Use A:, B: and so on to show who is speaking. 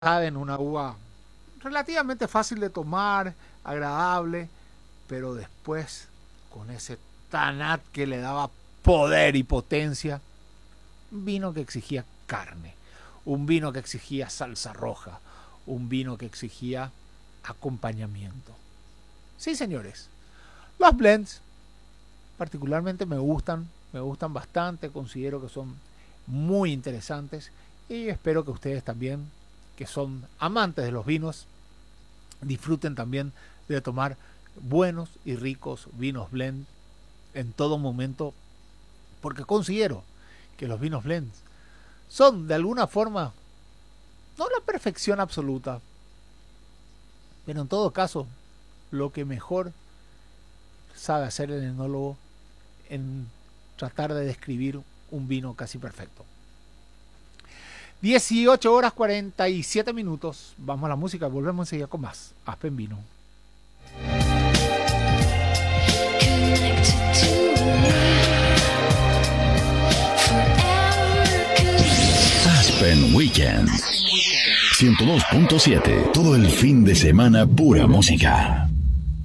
A: saben, una uva relativamente fácil de tomar, agradable, pero después con ese tanat que le daba poder y potencia, un vino que exigía carne, un vino que exigía salsa roja, un vino que exigía acompañamiento. Sí, señores, los blends particularmente me gustan bastante, considero que son muy interesantes y espero que ustedes también, que son amantes de los vinos, disfruten también de tomar buenos y ricos vinos blend en todo momento, porque considero que los vinos blend son de alguna forma no la perfección absoluta, pero en todo caso lo que mejor sabe hacer el enólogo en tratar de describir un vino casi perfecto. 18 horas 47 minutos. Vamos a la música, volvemos enseguida con más Aspen Vino.
B: Aspen Weekend 102.7. Todo el fin de semana pura música.